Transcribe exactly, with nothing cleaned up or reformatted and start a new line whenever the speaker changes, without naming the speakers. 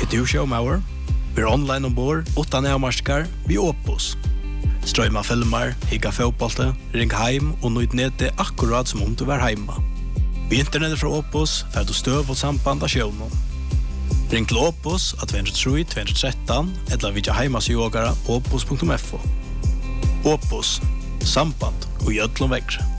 du showmauer? Vi er online ombord, utan avmarskar, vi Opus. Strøyma filmer, higga fotbollte, ring heim og nøyd nede akkurat som om du var heima. Vi internettet fra Opus er du støv og samband av sjøvnen. Ring til Opus av to tre to tre tre eller vidja heimasjogara opus punktum f o. Opus, samband og gjødlom vekkre.